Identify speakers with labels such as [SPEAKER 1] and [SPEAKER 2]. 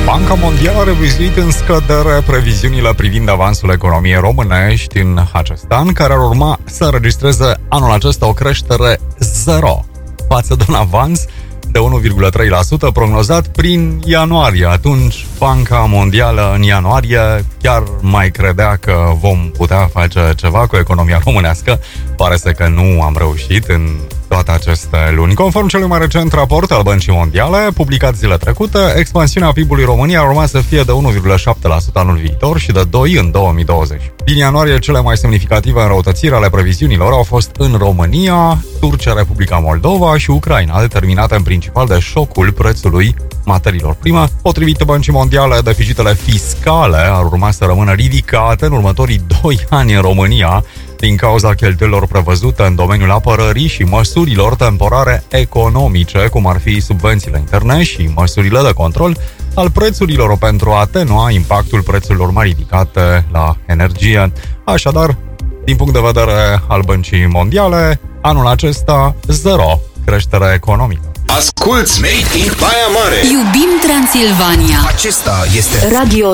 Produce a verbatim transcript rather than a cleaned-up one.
[SPEAKER 1] Banca Mondială a revizuit în scădere previziunile privind avansul economiei românești în acest an, care ar urma să înregistreze anul acesta o creștere zero față de un avans de unu virgulă trei la sută prognozat prin ianuarie. Atunci, Banca Mondială în ianuarie chiar mai credea că vom putea face ceva cu economia românească. Pare să că nu am reușit în toate aceste luni. Conform celui mai recent raport al Băncii Mondiale, publicat zilele trecute, expansiunea P I B-ului României ar urma să fie de unu virgulă șapte la sută anul viitor și de doi la sută în două mii douăzeci. Din ianuarie, cele mai semnificative înrăutățiri ale previziunilor au fost în România, Turcia, Republica Moldova și Ucraina, determinate în principal de șocul prețului materiilor prime. Potrivit Băncii Mondiale, deficitele fiscale ar urma să rămână ridicate în următorii doi ani în România, din cauza cheltuielilor prevăzute în domeniul apărării și măsurilor temporare economice, cum ar fi subvențiile interne și măsurile de control al prețurilor pentru a atenua impactul prețurilor mai ridicate la energie. Așadar, din punct de vedere al Băncii Mondiale, anul acesta zero creștere economică.
[SPEAKER 2] Asculți Made in Baia Mare.
[SPEAKER 3] Iubim Transilvania.
[SPEAKER 2] Acesta este
[SPEAKER 3] Radio